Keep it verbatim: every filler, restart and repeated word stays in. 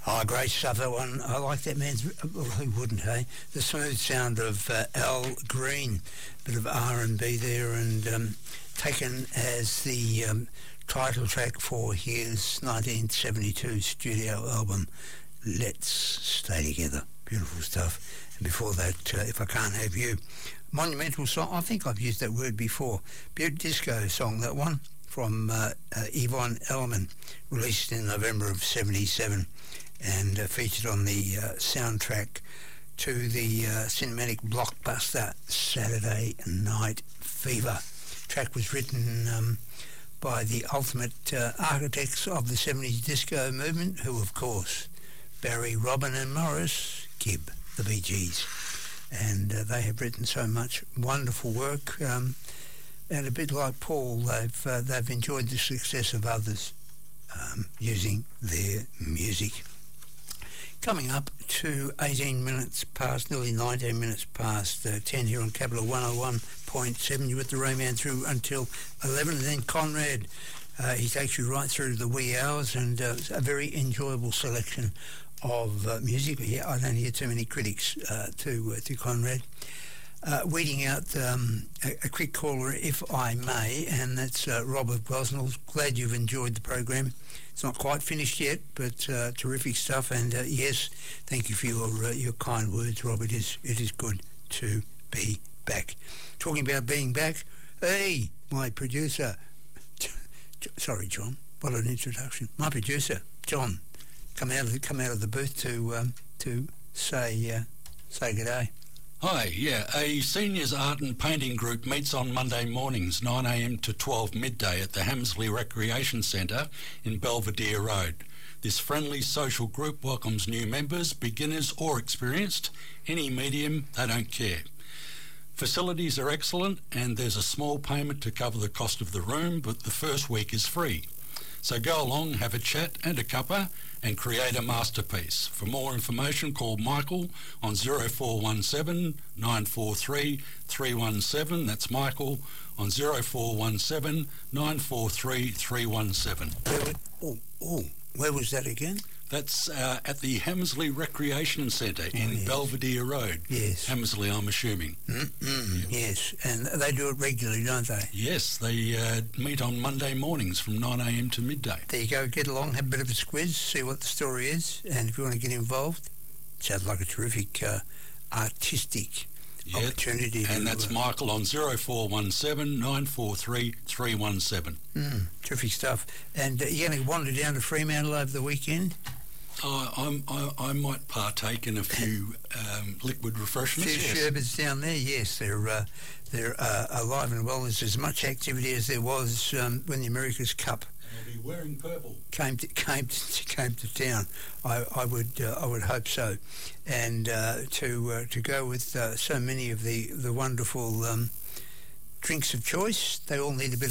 Oh, great stuff, that one. I like that man's... Well, who wouldn't, hey? The smooth sound of uh, Al Green. Bit of R and B there, and um, taken as the um, title track for his nineteen seventy-two studio album, Let's Stay Together. Beautiful stuff. And before that, uh, If I Can't Have You. Monumental song. I think I've used that word before. Beaut disco song, that one, from uh, uh, Yvonne Elliman, released in November of seventy-seven. And uh, featured on the uh, soundtrack to the uh, cinematic blockbuster Saturday Night Fever. The track was written um, by the ultimate uh, architects of the seventies disco movement, who, of course, Barry, Robin and Morris Gibb, the Bee Gees. And uh, they have written so much wonderful work. Um, and a bit like Paul, they've, uh, they've enjoyed the success of others um, using their music. Coming up to eighteen minutes past, nearly nineteen minutes past uh, ten here on Capital one oh one point seven. You're with the Rayman through until eleven, and then Conrad, uh, he takes you right through to the wee hours, and uh, a very enjoyable selection of uh, music. Yeah, I don't hear too many critics uh, to uh, to Conrad. Uh, weeding out um, a, a quick caller, if I may, and that's uh, Robert Gosnell. Glad you've enjoyed the program. It's not quite finished yet, but uh, terrific stuff. And uh, yes, thank you for your uh, your kind words, Robert. It is, it is good to be back. Talking about being back, hey, my producer, sorry, John, what an introduction. My producer, John, come out of the, come out of the booth to um, to say uh, say good day. Hi, yeah, a seniors art and painting group meets on Monday mornings, nine a m to twelve midday at the Hammersley Recreation Centre in Belvedere Road. This friendly social group welcomes new members, beginners or experienced, any medium, they don't care. Facilities are excellent and there's a small payment to cover the cost of the room, but the first week is free. So go along, have a chat and a cuppa and create a masterpiece. For more information, call Michael on zero four one seven, nine four three, three one seven. That's Michael on zero four one seven, nine four three, three one seven. Oh, oh, where was that again? That's uh, at the Hammersley Recreation Centre oh, in yes. Belvedere Road. Yes. Hammersley, I'm assuming. Mm-mm, yeah. Yes, and they do it regularly, don't they? Yes, they uh, meet on Monday mornings from nine a m to midday. There you go, get along, have a bit of a squiz, see what the story is, and if you want to get involved, sounds like a terrific uh, artistic yeah, opportunity. And to, that's uh, Michael on zero four one seven, nine four three, three one seven. Mm, terrific stuff. And uh, you're going to wander down to Fremantle over the weekend? Uh, I'm, I, I might partake in a few um, liquid refreshments. A few yes. sherbets down there, yes. They're uh, they're uh, alive and well. There's as much activity as there was um, when the America's Cup I'll be wearing purple. came to came to, came to town. I, I would uh, I would hope so, and uh, to uh, to go with uh, so many of the the wonderful um, drinks of choice. They all need a bit